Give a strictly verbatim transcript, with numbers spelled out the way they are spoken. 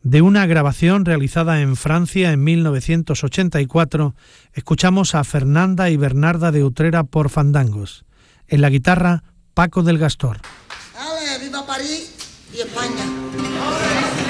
De una grabación realizada en Francia en mil novecientos ochenta y cuatro, escuchamos a Fernanda y Bernarda de Utrera por Fandangos. En la guitarra, Paco del Gastor. ¡Ale, viva París y España!